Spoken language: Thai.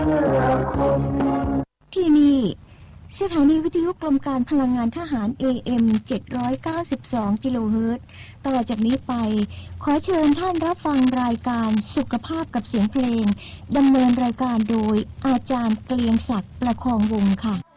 ที่นี่สถานีวิทยุกรมการพลังงานทหาร AM 792 กิโลเฮิรตซ์ต่อจากนี้ไปขอเชิญท่านรับฟังรายการสุขภาพกับเสียงเพลงดำเนินรายการโดยอาจารย์เกรียงศักดิ์ประคองวงศ์ค่ะ